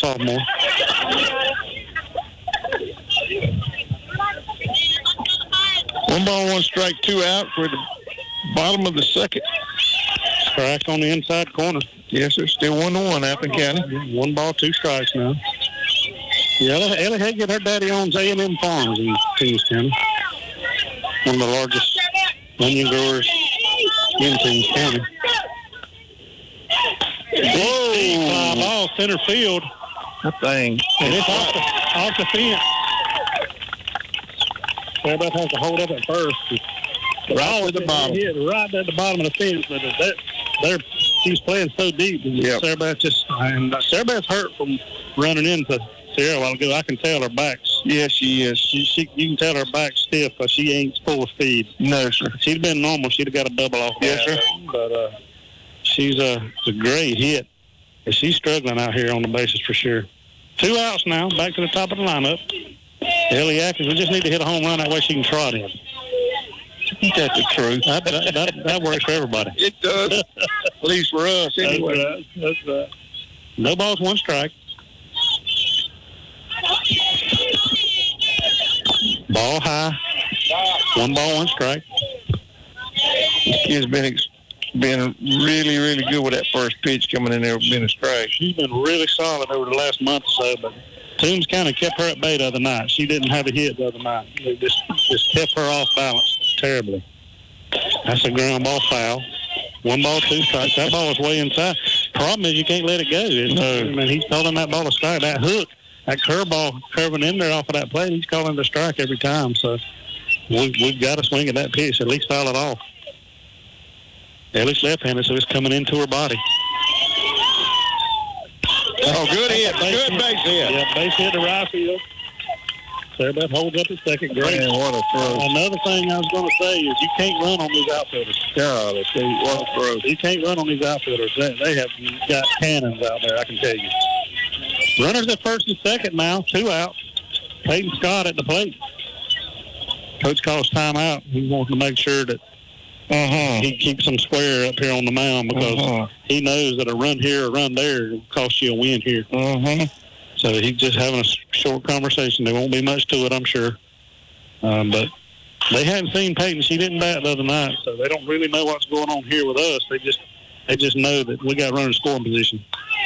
sophomore. One ball, one strike, two out for the bottom of the second. Strike on the inside corner. Yes, sir. Still 1-1, Appleton County. 1 ball, 2 strikes now. Yeah, Ellie Haggett, her daddy owns A&M Farms in Toombs County. One of the largest onion growers in Toombs County. Whoa! Deep fly ball, center field. That thing. And it's off the fence. Everybody has to hold up at first. Right at the bottom. Yeah, right at the bottom of the fence. But she's playing so deep. Yep. Sarah's hurt from running into Sierra a while ago. I can tell her back's. Yes, she is. You can tell her back's stiff, but she ain't full speed. No, sir. If she'd been normal, she'd have got a double off. Yes, sir. But she's a great hit. And she's struggling out here on the bases for sure. 2 outs now, back to the top of the lineup. Ellie Atkins, we just need to hit a home run. That way she can trot in. Ain't that the truth? That works for everybody. It does. At least for us, anyway. That's right. No balls, 1 strike. Ball high. 1 ball, 1 strike. This kid's been really, really good with that first pitch coming in there, being a strike. She's been really solid over the last month or so, but Toombs County kept her at bay the other night. She didn't have a hit the other night. They just kept her off balance terribly. That's a ground ball foul. 1 ball, 2 strikes. That ball is way inside. Problem is you can't let it go. He's calling that ball a strike. That hook, that curveball curving in there off of that plate, he's calling it a strike every time. So we've got to swing at that pitch, at least foul it off. Ellie's left-handed, so it's coming into her body. Oh, good hit. Good base hit. Yeah, base hit to right field. Sarah holds up at second. Great. Man, what a throw. Another thing I was going to say is you can't run on these outfielders. God, what a throw. You can't run on these outfielders. They have got cannons out there, I can tell you. Runners at first and second now, 2 out. Peyton Scott at the plate. Coach calls timeout. He wants to make sure that he keeps them square up here on the mound because he knows that a run here or run there will cost you a win here. So he's just having a short conversation. There won't be much to it, I'm sure. But they hadn't seen Peyton. She didn't bat the other night, so they don't really know what's going on here with us. They just know that we got runner scoring position.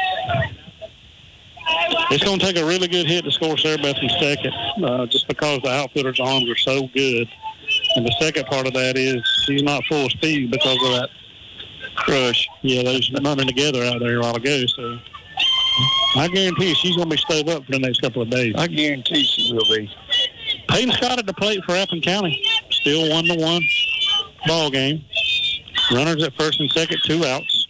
It's going to take a really good hit to score Sarah Beth from second, just because the outfielder's arms are so good. And the second part of that is she's not full speed because of that crush. Yeah, those running together out there a while ago. So I guarantee you she's going to be stove up for the next couple of days. I guarantee she will be. Peyton Scott at the plate for Appleton County. Still 1-1 ball game. Runners at first and second, 2 outs.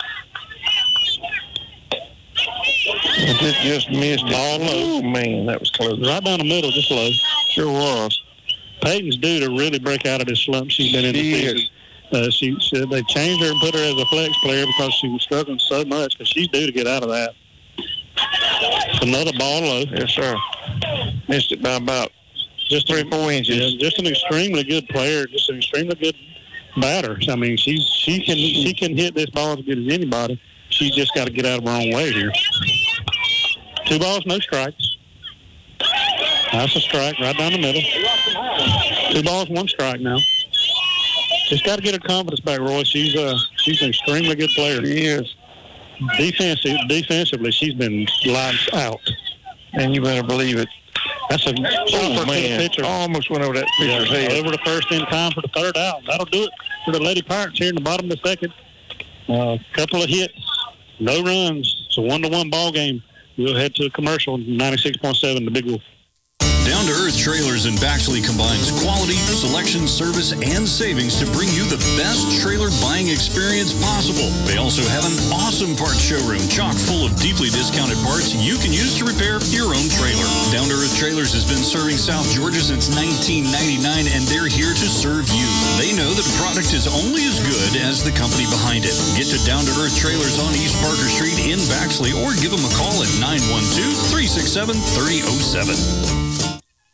This just missed it. Ball low. Oh, man, that was close. Right down the middle, just low. Sure was. Peyton's due to really break out of this slump she's been in the season. She said they changed her and put her as a flex player because she was struggling so much, but she's due to get out of that. Another ball low. Yes, sir. Missed it by about just 3 or 4 inches. Yeah, just an extremely good player, just an extremely good batter. I mean, she can hit this ball as good as anybody. She's just got to get out of her own way here. 2 balls, no strikes. That's a strike right down the middle. 2 balls, 1 strike now. Just got to get her confidence back, Roy. She's an extremely good player. She is. Defensively, she's been lights out. And you better believe it. That's a pitcher. Almost went over that pitcher's head. Over the first in time for the 3rd out. That'll do it for the Lady Pirates here in the bottom of the second. Couple of hits, no runs. It's a 1-1 ball game. We'll head to a commercial, 96.7, the Big Wolf. Down to Earth Trailers in Baxley combines quality, selection, service, and savings to bring you the best trailer buying experience possible. They also have an awesome parts showroom chock full of deeply discounted parts you can use to repair your own trailer. Down to Earth Trailers has been serving South Georgia since 1999, and they're here to serve you. They know that a product is only as good as the company behind it. Get to Down to Earth Trailers on East Parker Street in Baxley or give them a call at 912-367-3007.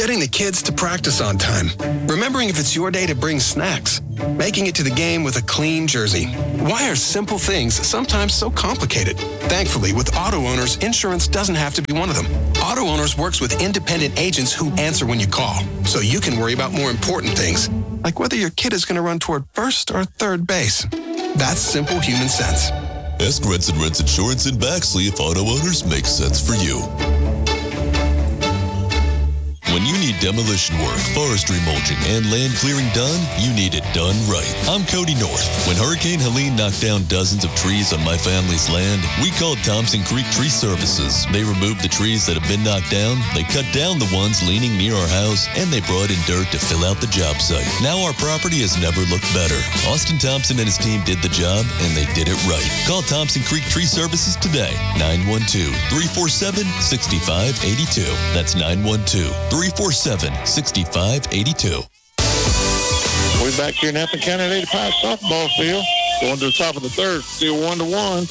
getting the kids to practice on time, remembering if it's your day to bring snacks, making it to the game with a clean jersey. Why are simple things sometimes so complicated? Thankfully, with Auto Owners, insurance doesn't have to be one of them. Auto Owners works with independent agents who answer when you call, so you can worry about more important things, like whether your kid is going to run toward first or third base. That's simple human sense. Ask Rents and Rents Insurance in Baxley if Auto Owners makes sense for you. When you need demolition work, forestry mulching, and land clearing done, you need it done right. I'm Cody North. When Hurricane Helene knocked down dozens of trees on my family's land, we called Thompson Creek Tree Services. They removed the trees that have been knocked down, they cut down the ones leaning near our house, and they brought in dirt to fill out the job site. Now our property has never looked better. Austin Thompson and his team did the job, and they did it right. Call Thompson Creek Tree Services today, 912-347-6582. That's 912-347-6582. We're back here in Appleton County Lady Pirates softball field. Going to the top of the third, still 1-1.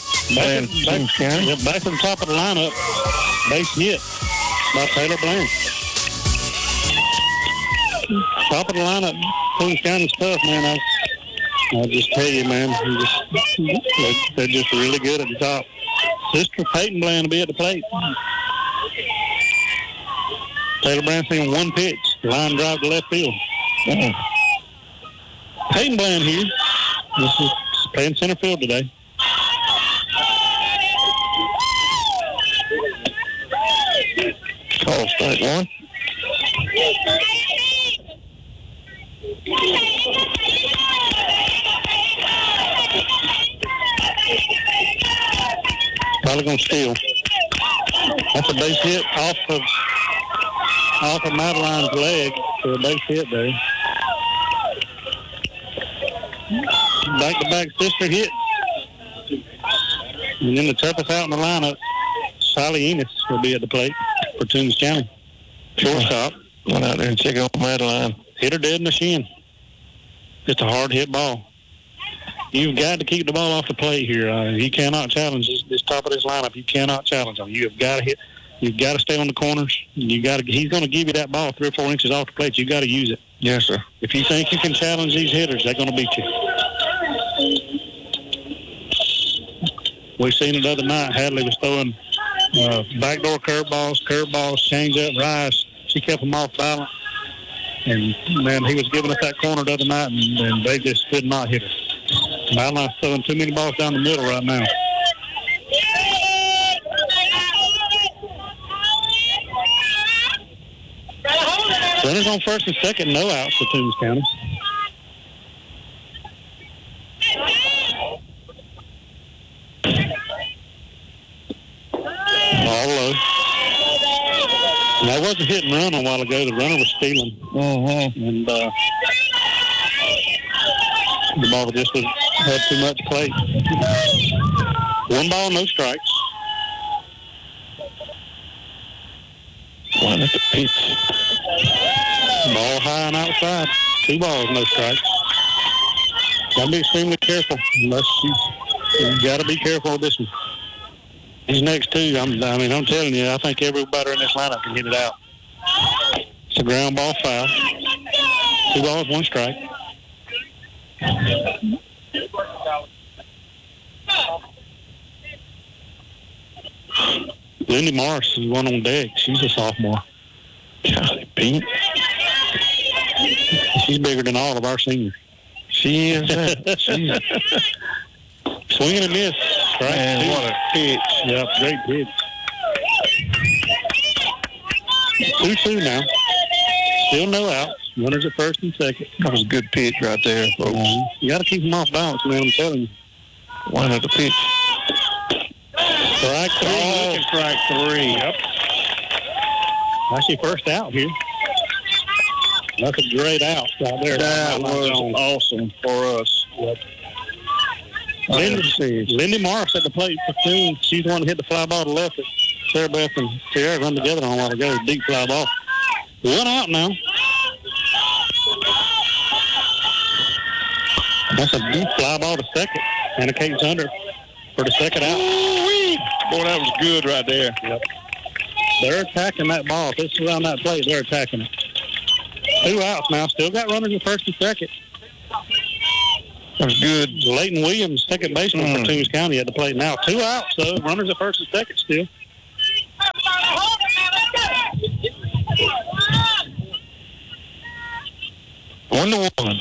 Back to the top of the lineup. Base hit by Taylor Bland. Top of the lineup. Toombs County's tough, man. I'll just tell you, man. They're just really good at the top. Sister Peyton Bland will be at the plate. Taylor Bland seeing one pitch. Line drive to left field. Peyton Bland here. This is playing center field today. Call strike one. Probably going to steal. That's a base hit off of Madeline's leg for a base hit there. Back-to-back sister hit. And then the toughest out in the lineup, Sally Enos will be at the plate for Toombs County. Shortstop. Went out there and check on Madeline. Hit her dead in the shin. Just a hard hit ball. You've got to keep the ball off the plate here. You cannot challenge this top of this lineup. You cannot challenge them. You have got to hit. You've got to stay on the corners. He's going to give you that ball 3 or 4 inches off the plate. You got to use it. Yes, sir. If you think you can challenge these hitters, they're going to beat you. We seen it the other night. Hadley was throwing backdoor curveballs, change up, rise. She kept them off balance. And, man, he was giving us that corner the other night, and they just could not hit her. Madeline's throwing too many balls down the middle right now. Runners on first and second, no outs for Toombs County. All low. And that was a hit and run a while ago. The runner was stealing. And the ball just had too much play. 1 ball, no strikes. One at the pitch. Ball high and outside. 2 balls, no strikes. Got to be extremely careful. You've got to be careful with this one. These next 2, I'm telling you, I think every batter in this lineup can hit it out. It's a ground ball foul. 2 balls, 1 strike. Lindy Morris is one on deck. She's a sophomore. Golly, Pete. She's bigger than all of our seniors. She is. Swinging and miss. Strike Man, 2. what a pitch. Yep, great pitch. 2-2 now. Still no outs. Runners at first and second. That was a good pitch right there, folks. You got to keep them off balance, man. I'm telling you. One at the pitch. Strike 3. Oh, strike 3. Yep. That's your first out here. That's a great out right there. That was awesome for us. Yep. Lindy Morris at the plate for Toombs. She's the one that hit the fly ball to left it. Sarah Beth and Sierra run together on a while ago. Deep fly ball. 1 out now. That's a deep fly ball to second. Anna Cates under for the second out. Ooh-wee. Boy, that was good right there. Yep. They're attacking that ball. If it's around that plate, they're attacking it. 2 outs now. Still got runners in first and second. That's good. Leighton Williams, second baseman for Toombs County at the plate now. 2 outs, so runners at first and second still. One to one.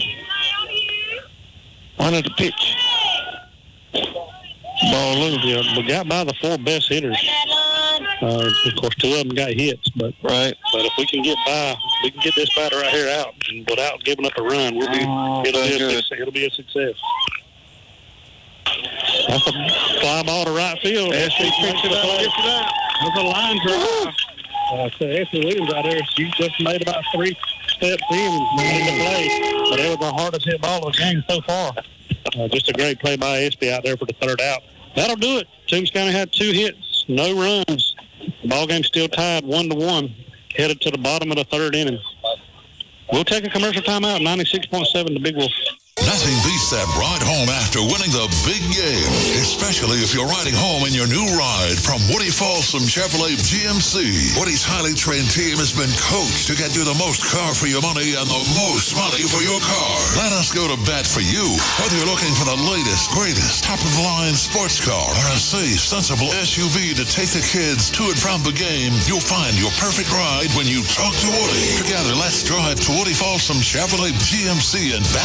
One at the pitch. Ball loose. Yeah, we got by the 4 best hitters. Of course, 2 of them got hits, but Right. But if we can get by, we can get this batter right here out and without giving up a run, it'll be a success. That's a fly ball to right field. Ashley picks it up. Gets it out. There's a line drive. So Ashley Williams out there, she just made about 3 steps in the play, but it was the hardest hit ball of the game so far. Just a great play by Espy out there for the 3rd out. That'll do it. Toombs County had 2 hits, no runs. The ball game's still tied 1-1, headed to the bottom of the 3rd inning. We'll take a commercial timeout, 96.7 The Big Wolf. Nothing beats that ride home after winning the big game, especially if you're riding home in your new ride from Woody Folsom Chevrolet GMC. Woody's highly trained team has been coached to get you the most car for your money and the most money for your car. Let us go to bat for you. Whether you're looking for the latest, greatest, top-of-the-line sports car or a safe, sensible SUV to take the kids to and from the game, you'll find your perfect ride when you talk to Woody. Together, let's drive to Woody Folsom Chevrolet GMC and